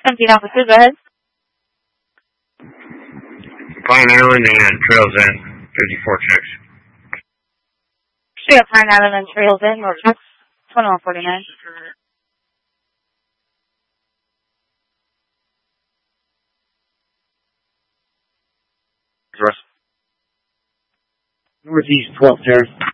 17 officer, go ahead. Pine Island and Trails End, 54 checks. Straight up Pine Island and Trails End, Norfolk, 2149. Russ. Northeast 12th, sir.